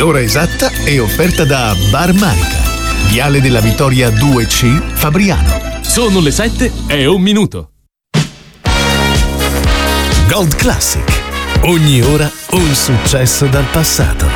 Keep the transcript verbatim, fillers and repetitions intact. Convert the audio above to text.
L'ora esatta è offerta da Bar Manica, Viale della Vittoria due C, Fabriano. Sono le sette e un minuto. Gold Classic. Ogni ora un successo dal passato.